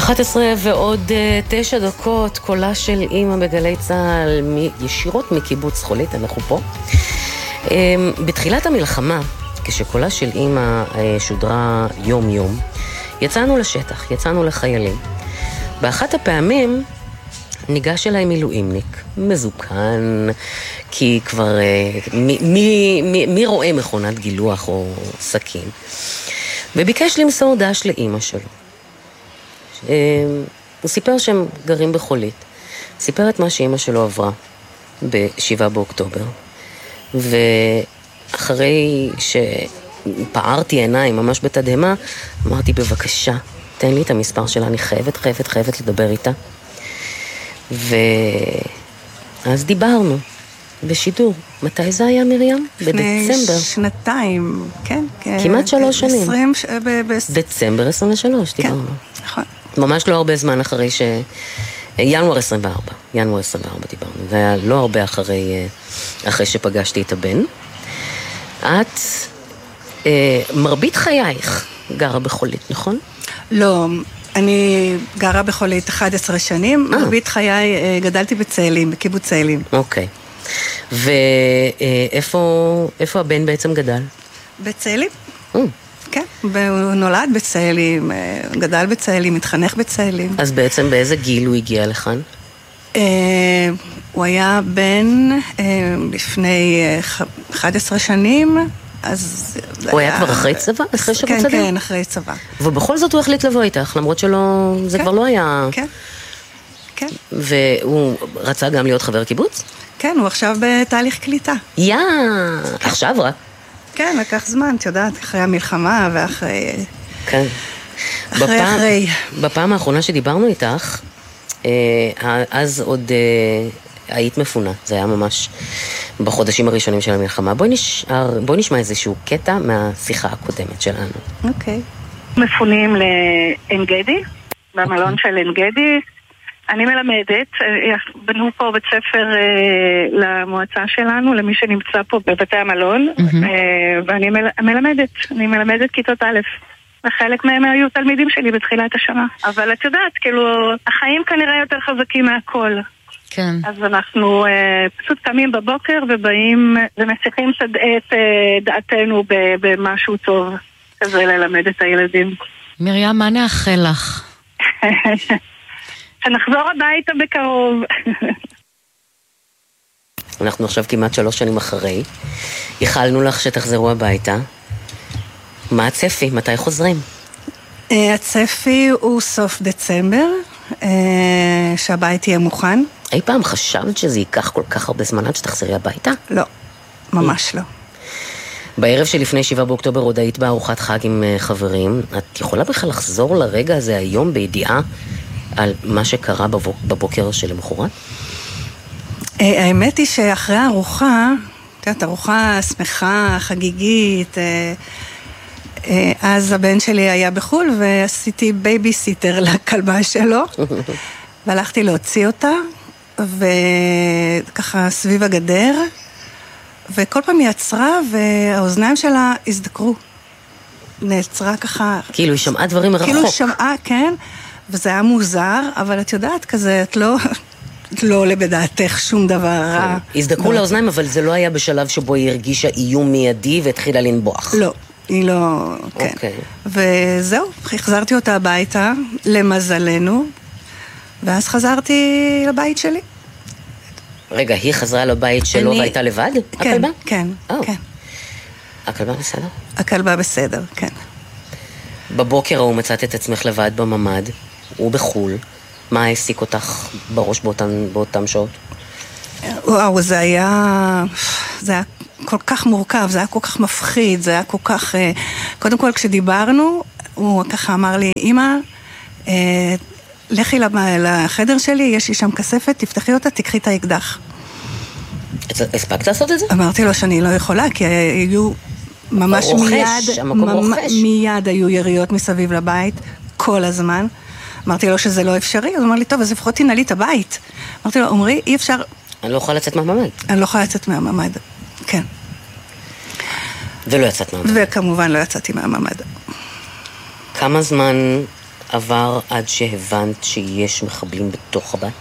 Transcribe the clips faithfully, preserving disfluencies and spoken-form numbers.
אחת עשרה ועוד תשע דקות, קולה של אימא בגלי צהל, ישירות מקיבוץ חולית, אנחנו פה. בתחילת המלחמה, כשקולה של אימא שודרה יום יום, יצאנו לשטח, יצאנו לחיילים. באחת הפעמים ניגש אליי מילואימניק, מזוקן, כי כבר מי, מי, מי, מי רואה מכונת גילוח או סכין, וביקש למסור דש לאימא שלו. הוא סיפר שהם גרים בחולית, סיפר את מה שאימא שלו עברה בשבעה באוקטובר, ואחרי שפערתי עיניים ממש בתדהמה, אמרתי בבקשה, תן לי את המספר שלה, אני חייבת, חייבת, חייבת לדבר איתה. ואז דיברנו בשידור. מתי זה היה, מרים? לפני בדצמבר. שנתיים, כן. כמעט שלוש שנים. עשרים... דצמבר עשרים ושלוש, דיברנו. כן, נכון. ממש לא הרבה זמן אחרי ש... ינואר עשרים וארבע. ינואר עשרים וארבע דיברנו. זה היה לא הרבה אחרי, אחרי שפגשתי את הבן. את, מרבית חייך גרה בחולית, נכון? לא, אני גרה בחולית אחת עשרה שנים. מרבית חיי גדלתי בצאלים, בקיבוץ צאלים. אוקיי. ואיפה איפה הבן בעצם גדל? בצאלים. כן, הוא נולד בצאלים, גדל בצאלים, מתחנך בצאלים. אז בעצם באיזה גיל הוא הגיע לכאן? הוא היה בן לפני אחת עשרה שנים, אז... הוא היה כבר אחרי צבא? אחרי שירות שדה? כן, כן, אחרי צבא. ובכל זאת הוא החליט לבוא איתך, למרות שלא... זה כבר לא היה... כן, כן. והוא רצה גם להיות חבר קיבוץ? כן, הוא עכשיו בתהליך קליטה. יא, עכשיו רק. כן, לקח זמן, את יודעת, אחרי המלחמה ואחרי... כן. אחרי אחרי. בפעם האחרונה שדיברנו איתך, אז עוד היית מפונה. זה היה ממש בחודשים הראשונים של המלחמה. בואי נשאר, בואי נשמע איזשהו קטע מהשיחה הקודמת שלנו. אוקיי. מפונים לעין גדי, במלון של עין גדי. אני מלמדת, בנו פה בית ספר למועצה שלנו, למי שנמצא פה בבתי המלון, ואני מלמדת, אני מלמדת כיתות א', וחלק מהם היו תלמידים שלי בתחילת השנה. אבל את יודעת, כאילו, החיים כנראה יותר חזקים מהכל. כן. אז אנחנו פשוט קמים בבוקר ובאים ומסיחים את דעתנו במשהו טוב, כזה ללמד את הילדים. מרים, מה נאחל לך? שנחזור הביתה בקרוב. אנחנו עכשיו כמעט שלוש שנים אחרי. ייחלנו לך שתחזרו הביתה. מה הצפי? מתי חוזרים? הצפי הוא סוף דצמבר, שהבית יהיה מוכן. אי פעם חשבת שזה ייקח כל כך הרבה זמן עד שתחזרי הביתה? לא, ממש לא. בערב שלפני שבעה באוקטובר עוד היית בארוחת חג עם חברים. את יכולה בכלל לחזור לרגע הזה היום בידיעה על מה שקרה בבוקר של למחרת? האמת היא שאחרי הארוחה, את יודעת, ארוחה שמחה, חגיגית, אז הבן שלי היה בחול ועשיתי בייביסיטר לכלבה שלו, והלכתי להוציא אותה, וככה סביב הגדר, וכל פעם היא עצרה והאוזניים שלה הזדקרו. נעצרה ככה... כאילו היא שמעה דברים מרחוק. כאילו היא שמעה, כן. וזה היה מוזר, אבל את יודעת, כזה, את לא, לא עולה בדעתך שום דבר רע. הזדקרו לאוזניים, אבל זה לא היה בשלב שבו היא הרגישה איום מיידי והתחילה לנבוח. לא, היא לא, כן. וזהו, החזרתי אותה הביתה, למזלנו, ואז חזרתי לבית שלי. רגע, היא חזרה לבית שלו והייתה לבד? כן, הכלבה? כן, כן. הכלבה בסדר? הכלבה בסדר, כן. בבוקר הוא מצאת את עצמך לבד בממד, הוא בחול. מה העסיק אותך בראש באותן, באותן שעות? וואו, זה היה, זה היה כל כך מורכב, זה היה כל כך מפחיד, זה היה כל כך... קודם כל, כשדיברנו, הוא ככה אמר לי, אמא, לכי לחדר שלי, יש לי שם כספת, תפתחי אותה, תקחי את האקדח. הספקת לעשות את זה? אמרתי לו שאני לא יכולה, כי היו... ממש מיד, מיד היו יריות מסביב לבית, כל הזמן. אמרתי לו שזה לא אפשרי, אז הוא אמר לי, טוב, אז לפחות תנעלי את הבית. אמרתי לו, עמרי, אי אפשר... אני לא יכולה לצאת מהממד. אני לא יכולה לצאת מהממד, כן. ולא יצאת מהממד. וכמובן לא יצאתי מהממד. כמה זמן עבר עד שהבנת שיש מחבלים בתוך הבית?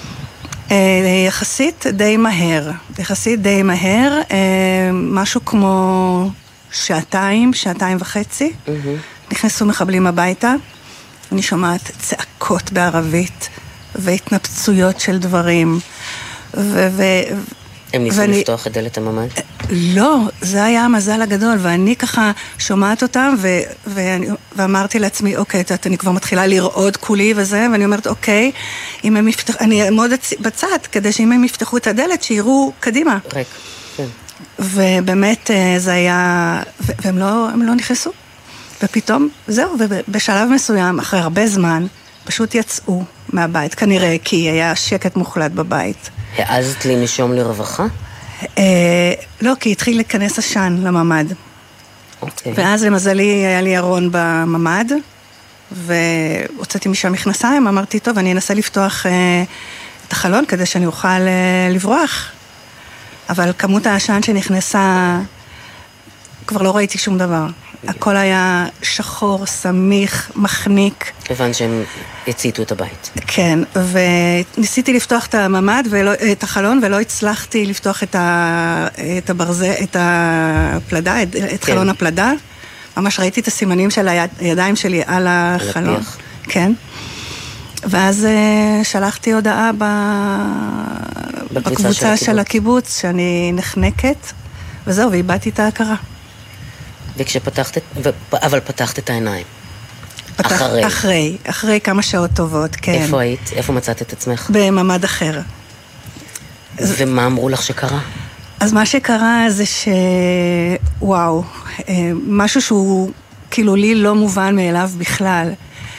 יחסית די מהר, יחסית די מהר, משהו כמו שעתיים, שעתיים וחצי, נכנסו מחבלים הביתה, אני שומעת צעקות בערבית, והתנפצויות של דברים, ו... הם ניסו ואני... לפתוח את דלת הממ"ד? לא, זה היה המזל הגדול, ואני ככה שומעת אותם, ו... ו... ואמרתי לעצמי, אוקיי, אני כבר מתחילה לרעוד כולי וזה, ואני אומרת, אוקיי, אם הם יפתחו, אני אעמוד בצד, כדי שאם הם יפתחו את הדלת, שיראו קדימה. ריק, כן. ובאמת זה היה, ו... והם לא, הם לא נכנסו. ופתאום, זהו, ובשלב מסוים, אחרי הרבה זמן, פשוט יצאו מהבית, כנראה, כי היה שקט מוחלט בבית. העזת לי נשום לרווחה? אה, לא, כי התחיל להיכנס עשן לממ"ד. אוקיי. ואז למזלי היה לי ארון בממ"ד, והוצאתי משם מכנסיים, אמרתי, טוב, אני אנסה לפתוח אה, את החלון כדי שאני אוכל אה, לברוח. אבל כמות העשן שנכנסה, כבר לא ראיתי שום דבר. הכל היה שחור, סמיך, מחניק. הבן שהם הציתו את הבית. כן, וניסיתי לפתוח את הממ"ד, ולא, את החלון, ולא הצלחתי לפתוח את, ה, את הברזה, את הפלדה, את, את כן. חלון הפלדה. ממש ראיתי את הסימנים של הידיים שלי על החלון. על הפייח. כן. ואז שלחתי הודעה ב... בקבוצה של, של הקיבוץ, שאני נחנקת, וזהו, ואיבדתי את ההכרה. וכשפתחת, אבל פתחת את העיניים. פתח, אחרי. אחרי, אחרי כמה שעות טובות, כן. איפה היית? איפה מצאת את עצמך? בממ"ד אחר. ומה אמרו לך שקרה? אז מה שקרה זה ש... וואו, משהו שהוא כאילו לי לא מובן מאליו בכלל.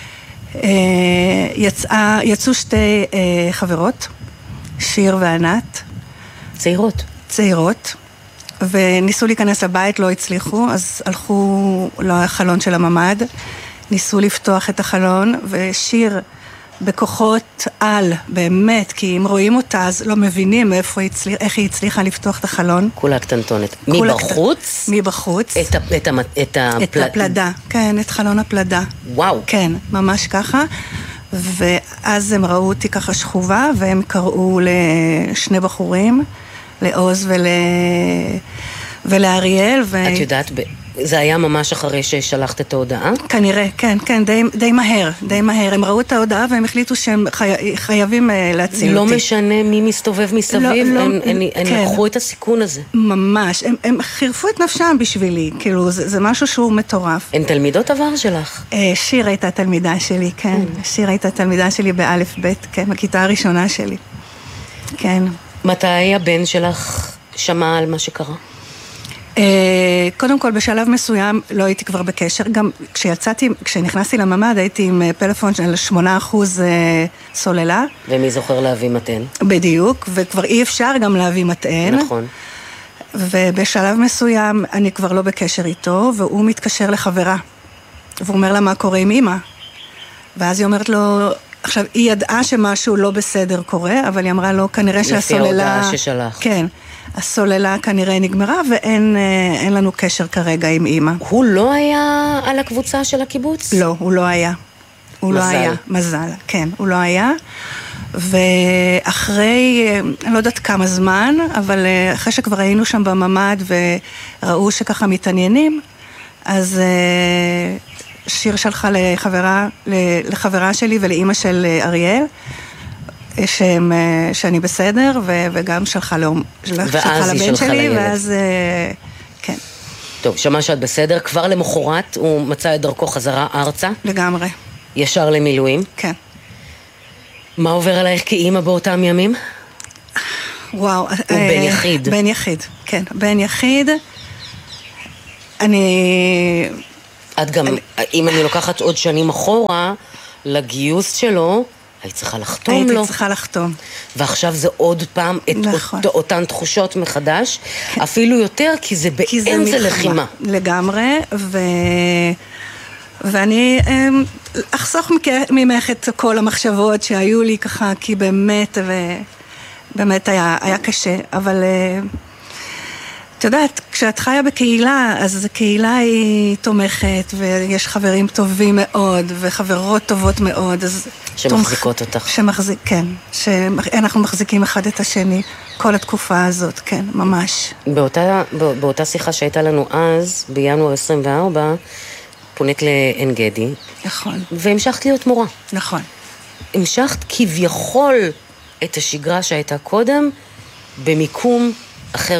יצאה, יצאו שתי חברות, שיר וענת. צעירות. צעירות. וניסו להיכנס לבית, לא הצליחו, אז הלכו לחלון של הממ"ד, ניסו לפתוח את החלון, ושיר בכוחות על, באמת, כי אם רואים אותה, אז לא מבינים איפה היא הצליח, איך היא הצליחה לפתוח את החלון. כולה קטנטונת. מבחוץ? מבחוץ. את, ה, את, ה, את, הפל... את הפלדה, כן, את חלון הפלדה. וואו. כן, ממש ככה. ואז הם ראו אותי ככה שכובה, והם קראו לשני בחורים, לעוז ול... ולאריאל. ו... את יודעת, זה היה ממש אחרי ששלחת את ההודעה? כנראה, כן, כן, די, די מהר, די מהר. הם ראו את ההודעה והם החליטו שהם חי... חייבים להציל לא אותי. לא משנה מי מסתובב מסביב, לא, לא, הם, הם, כן. הם לקחו את הסיכון הזה. ממש, הם, הם חירפו את נפשם בשבילי, כאילו, זה, זה משהו שהוא מטורף. הן תלמידות עבר שלך? שיר הייתה תלמידה שלי, כן. שיר הייתה תלמידה שלי באלף בית, כן, בכיתה הראשונה שלי. כן. מתי הבן שלך שמע על מה שקרה? קודם כל, בשלב מסוים לא הייתי כבר בקשר. גם כשיצאתי, כשנכנסתי לממ"ד, הייתי עם פלאפון של שמונה אחוז סוללה. ומי זוכר להביא מתן? בדיוק, וכבר אי אפשר גם להביא מתן. נכון. ובשלב מסוים אני כבר לא בקשר איתו, והוא מתקשר לחברה. והוא אומר לה מה קורה עם אמא. ואז היא אומרת לו... עכשיו, היא ידעה שמשהו לא בסדר קורה, אבל היא אמרה לו, כנראה שהסוללה... לפי ההודעה ששלח. כן, הסוללה כנראה נגמרה, ואין אין לנו קשר כרגע עם אמא. הוא לא היה על הקבוצה של הקיבוץ? לא, הוא לא היה. הוא מזל. לא היה, מזל, כן, הוא לא היה. ואחרי, אני לא יודעת כמה זמן, אבל אחרי שכבר היינו שם בממ"ד, וראו שככה מתעניינים, אז... שיר שלחה לחברה, לחברה שלי ולאמא של אריאל, שהם, שאני בסדר, ו, וגם שלחה, לא, שלחה לבן שלי, ואז, כן. טוב, שמע שאת בסדר, כבר למחרת הוא מצא את דרכו חזרה ארצה? לגמרי. ישר למילואים? כן. מה עובר עלייך כאימא באותם ימים? וואו. הוא בן יחיד. בן יחיד, כן. בן יחיד. אני... את גם, אני... אם אני לוקחת עוד שנים אחורה, לגיוס שלו, היית צריכה לחתום הייתי לו. הייתי צריכה לחתום. ועכשיו זה עוד פעם, את נכון. אות, אותן תחושות מחדש, כן. אפילו יותר, כי זה כי באמצע זה לחימה. לגמרי, ו... ואני אחסוך ממך את כל המחשבות שהיו לי ככה, כי באמת, ובאמת היה, היה קשה, אבל... את יודעת, כשאת חיה בקהילה, אז הקהילה היא תומכת, ויש חברים טובים מאוד, וחברות טובות מאוד, אז... שמחזיקות תומכ... אותך. שמחזיק, כן. שאנחנו מחזיקים אחד את השני כל התקופה הזאת, כן, ממש. באותה, באותה שיחה שהייתה לנו אז, בינואר עשרים וארבע, פונית לעין גדי. נכון. והמשכת להיות מורה. נכון. המשכת כביכול את השגרה שהייתה קודם, במיקום אחר